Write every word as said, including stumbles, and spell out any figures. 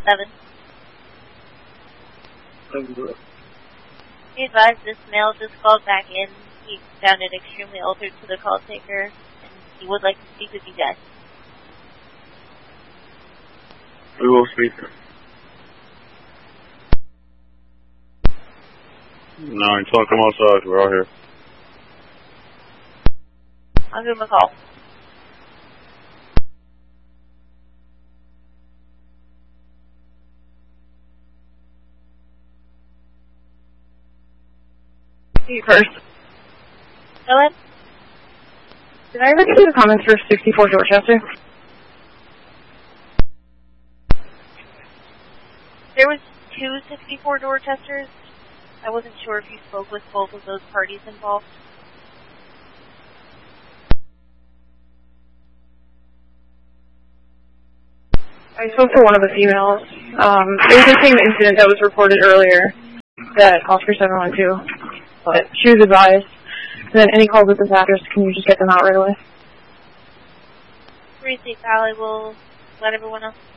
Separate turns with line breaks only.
seven. Be advised, this male just called back in. He sounded extremely altered to the call taker, and he would like to speak with you guys.
We will speak. Nine, tell him come outside. We're out here.
I'll give him a call.
You first.
Go ahead.
Did I ever see the comments for sixty-four Dorchester?
There was two sixty-four Dorchesters. I wasn't sure if you spoke with both of those parties involved.
I spoke to one of the females. Um, it was the same incident that was reported earlier that Oscar seven one two, but she was advised. And then any calls with this address, can you just get them out right away?
Three State Valley will let everyone else